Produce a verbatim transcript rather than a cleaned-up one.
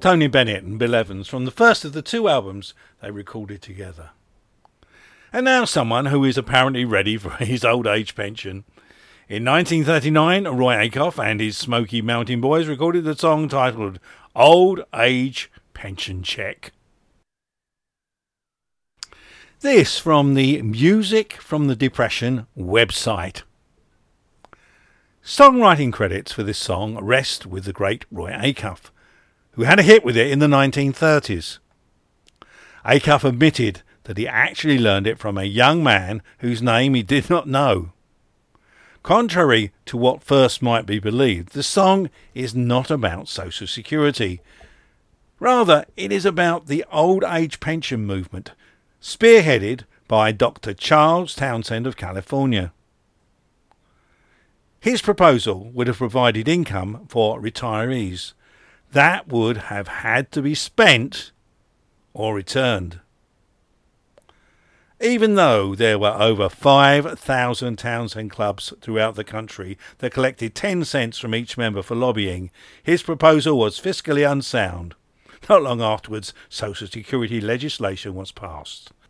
Tony Bennett and Bill Evans from the first of the two albums they recorded together. And now someone who is apparently ready for his old age pension. In nineteen thirty-nine, Roy Acuff and his Smoky Mountain Boys recorded a song titled Old Age Pension Check. This from the Music from the Depression website. Songwriting credits for this song rest with the great Roy Acuff, who had a hit with it in the nineteen thirties. Acuff admitted that he actually learned it from a young man whose name he did not know. Contrary to what first might be believed, the song is not about Social Security. Rather, it is about the old age pension movement, spearheaded by Doctor Charles Townsend of California. His proposal would have provided income for retirees that would have had to be spent or returned. Even though there were over five thousand Townsend clubs throughout the country that collected ten cents from each member for lobbying, his proposal was fiscally unsound. Not long afterwards, Social Security legislation was passed.